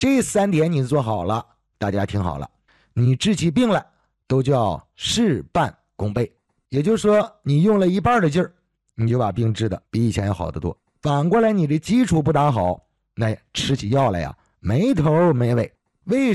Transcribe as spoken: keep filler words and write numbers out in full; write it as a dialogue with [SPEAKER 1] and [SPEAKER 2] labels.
[SPEAKER 1] 这三点你做好了，大家听好了，你治起病来都叫事半功倍。也就是说，你用了一半的劲儿，你就把病治的比以前要好得多。反过来，你的基础不打好，那吃起药来呀，没头没尾。为